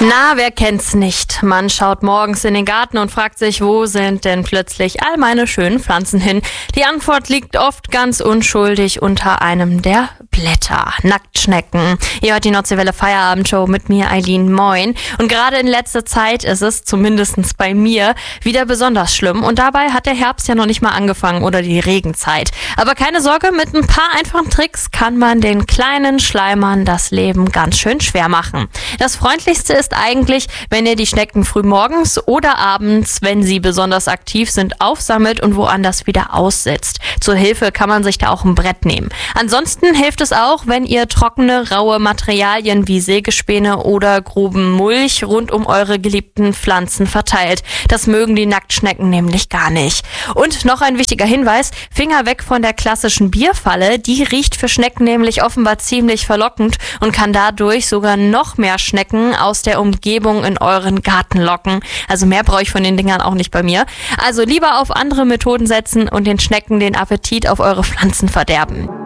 Na, wer kennt's nicht? Man schaut morgens in den Garten und fragt sich, wo sind denn plötzlich all meine schönen Pflanzen hin? Die Antwort liegt oft ganz unschuldig unter einem der Blätter. Nacktschnecken. Ihr hört die Nordseewelle Feierabendshow mit mir, Eileen. Moin. Und gerade in letzter Zeit ist es, zumindest bei mir, wieder besonders schlimm. Und dabei hat der Herbst ja noch nicht mal angefangen oder die Regenzeit. Aber keine Sorge, mit ein paar einfachen Tricks kann man den kleinen Schleimern das Leben ganz schön schwer machen. Das Freundlichste ist eigentlich, wenn ihr die Schnecken früh morgens oder abends, wenn sie besonders aktiv sind, aufsammelt und woanders wieder aussetzt. Zur Hilfe kann man sich da auch ein Brett nehmen. Ansonsten hilft es auch, wenn ihr trockene, raue Materialien wie Sägespäne oder groben Mulch rund um eure geliebten Pflanzen verteilt. Das mögen die Nacktschnecken nämlich gar nicht. Und noch ein wichtiger Hinweis, Finger weg von der klassischen Bierfalle. Die riecht für Schnecken nämlich offenbar ziemlich verlockend und kann dadurch sogar noch mehr Schnecken aus der Umgebung in euren Garten locken. Also mehr brauche ich von den Dingern auch nicht bei mir. Also lieber auf andere Methoden setzen und den Schnecken den Appetit auf eure Pflanzen verderben.